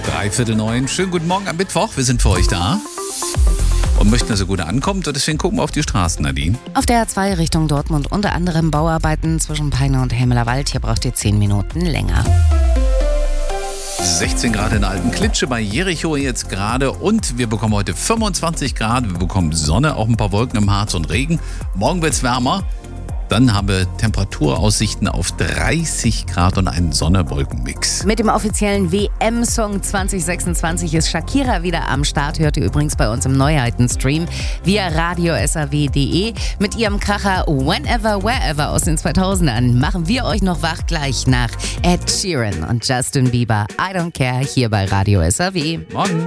8:45. Schönen guten Morgen am Mittwoch. Wir sind für euch da und möchten, dass ihr gut ankommt. Und deswegen gucken wir auf die Straßen, Nadine. Auf der A2 Richtung Dortmund unter anderem Bauarbeiten zwischen Peine und Helmelerwald. Hier braucht ihr 10 Minuten länger. 16 Grad in der alten Klitsche bei Jericho jetzt gerade und wir bekommen heute 25 Grad. Wir bekommen Sonne, auch ein paar Wolken im Harz und Regen. Morgen wird es wärmer. Dann haben wir Temperaturaussichten auf 30 Grad und einen Sonne-Wolken-Mix. Mit dem offiziellen WM-Song 2026 ist Shakira wieder am Start. Hört ihr übrigens bei uns im Neuheiten-Stream via radio-saw.de. Mit ihrem Kracher Whenever, Wherever aus den 2000ern machen wir euch noch wach gleich nach Ed Sheeran und Justin Bieber. I Don't Care hier bei Radio SAW. Morgen.